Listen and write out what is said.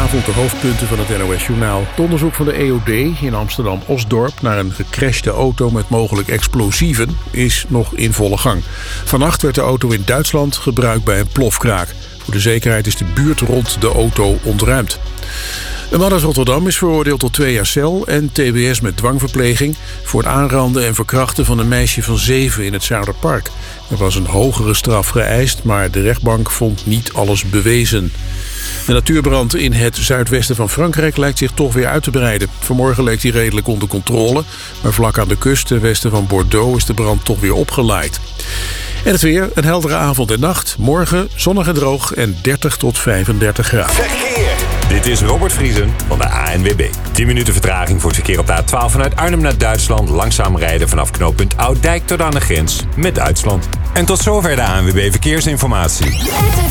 Goedenavond, de hoofdpunten van het NOS-journaal. Het onderzoek van de EOD in Amsterdam-Osdorp naar een gecrashte auto met mogelijk explosieven is nog in volle gang. Vannacht werd de auto in Duitsland gebruikt bij een plofkraak. Voor de zekerheid is de buurt rond de auto ontruimd. Een man uit Rotterdam is veroordeeld tot 2 jaar cel en tbs met dwangverpleging voor het aanranden en verkrachten van een meisje van 7 in het Zuiderpark. Er was een hogere straf geëist, maar de rechtbank vond niet alles bewezen. De natuurbrand in het zuidwesten van Frankrijk lijkt zich toch weer uit te breiden. Vanmorgen leek die redelijk onder controle, maar vlak aan de kust ten westen van Bordeaux is de brand toch weer opgelaaid. En het weer, een heldere avond en nacht. Morgen zonnig en droog en 30 tot 35 graden. Verkeer. Dit is Robert Vriesen van de ANWB. 10 minuten vertraging voor het verkeer op de A12 vanuit Arnhem naar Duitsland. Langzaam rijden vanaf knooppunt Ouddijk tot aan de grens met Duitsland. En tot zover de ANWB Verkeersinformatie.